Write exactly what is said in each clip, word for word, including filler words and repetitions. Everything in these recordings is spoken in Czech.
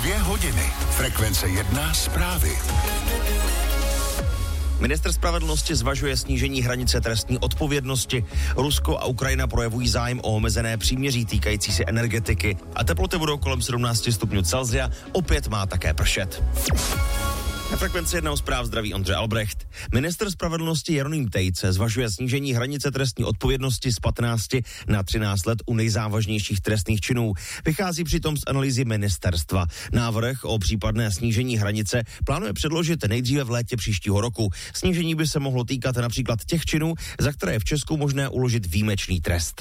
Dvě hodiny. Frekvence jedna zprávy. Ministr spravedlnosti zvažuje snížení hranice trestní odpovědnosti. Rusko a Ukrajina projevují zájem o omezené příměří týkající se energetiky a teploty budou kolem sedmnáct stupňů Celsia, opět má také pršet. Na Frekvenci jednou zpráv zdraví Ondřej Albrecht. Ministr spravedlnosti Jeroným Tejce zvažuje snížení hranice trestní odpovědnosti z patnácti na třináct let u nejzávažnějších trestných činů. Vychází přitom z analýzy ministerstva. Návrh o případné snížení hranice plánuje předložit nejdříve v létě příštího roku. Snížení by se mohlo týkat například těch činů, za které je v Česku možné uložit výjimečný trest.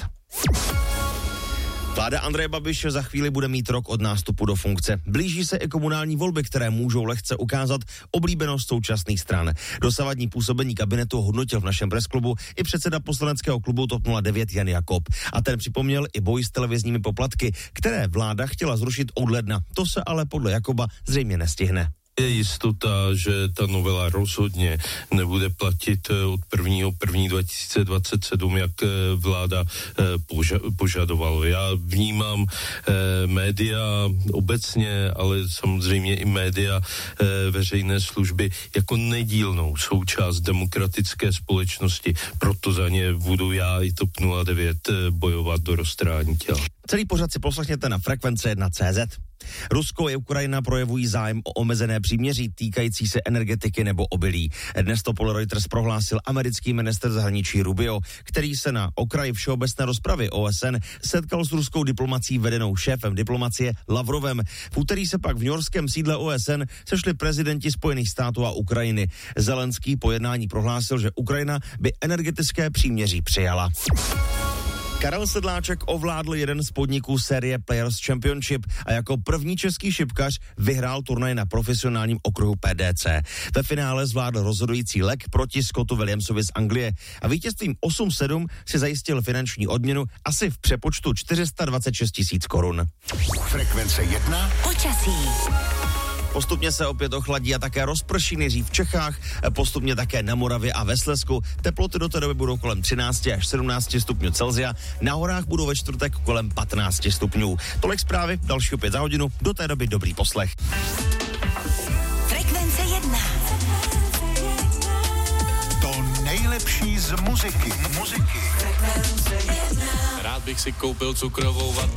Vláda Andreje Babiše za chvíli bude mít rok od nástupu do funkce. Blíží se i komunální volby, které můžou lehce ukázat oblíbenost současných stran. Dosavadní působení kabinetu hodnotil v našem presklubu i předseda poslaneckého klubu TOP nula devět Jan Jakob. A ten připomněl i boj s televizními poplatky, které vláda chtěla zrušit od ledna. To se ale podle Jakoba zřejmě nestihne. Je jistota, že ta novela rozhodně nebude platit od prvního prvního dva tisíce dvacet sedm, jak vláda poža- požadovala. Já vnímám eh, média obecně, ale samozřejmě i média eh, veřejné služby jako nedílnou součást demokratické společnosti. Proto za ně budu já i TOP nula devět bojovat do roztrhání těla. Celý pořad si poslechněte na Frekvence jedna tečka cé zet. Rusko a Ukrajina projevují zájem o omezené příměří týkající se energetiky nebo obilí. Dnes to podle Reuters prohlásil americký ministr zahraničí Rubio, který se na okraji všeobecné rozpravy O S N setkal s ruskou diplomací vedenou šéfem diplomacie Lavrovem. V úterý se pak v newyorském sídle O S N sešli prezidenti Spojených států a Ukrajiny. Zelenský po jednání prohlásil, že Ukrajina by energetické příměří přijala. Karel Sedláček ovládl jeden z podniků série Players Championship a jako první český šipkař vyhrál turnaj na profesionálním okruhu P D C. Ve finále zvládl rozhodující lek proti Scottu Williamsovi z Anglie a vítězstvím osm sedm si zajistil finanční odměnu asi v přepočtu čtyři sta dvacet šest tisíc korun. Frekvence jedna. Počasí. Postupně se opět ochladí a také rozprší nejdřív v Čechách, postupně také na Moravě a ve Slezsku. Teploty do té doby budou kolem třináct až sedmnáct stupňů Celsia, na horách budou ve čtvrtek kolem patnáct stupňů. Tolik zprávy, další opět za hodinu, do té doby dobrý poslech. Frekvence jedna. To nejlepší z muziky. Muziky. Frekvence jedna. Rád bych si koupil cukrovou vatu.